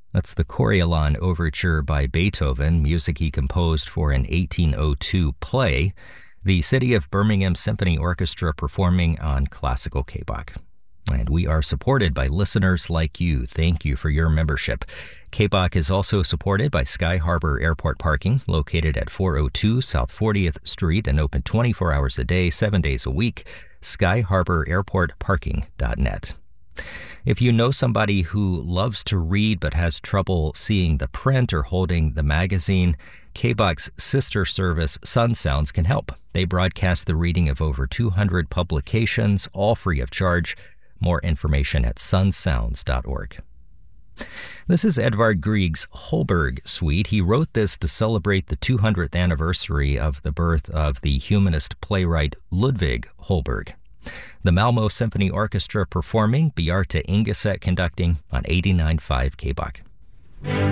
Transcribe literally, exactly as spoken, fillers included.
That's the Coriolan Overture by Beethoven, music he composed for an eighteen oh two play. The City of Birmingham Symphony Orchestra performing on Classical K B O C. And we are supported by listeners like you. Thank you for your membership. K B O C is also supported by Sky Harbor Airport Parking, located at four oh two South fortieth Street and open twenty-four hours a day, seven days a week. sky harbor airport parking dot net. If you know somebody who loves to read but has trouble seeing the print or holding the magazine, K B O C's sister service, Sun Sounds, can help. They broadcast the reading of over two hundred publications, all free of charge. More information at sun sounds dot org. This is Edvard Grieg's Holberg Suite. He wrote this to celebrate the two hundredth anniversary of the birth of the humanist playwright Ludwig Holberg. The Malmo Symphony Orchestra performing, Bjarte Ingeset conducting on eighty-nine point five K B O C.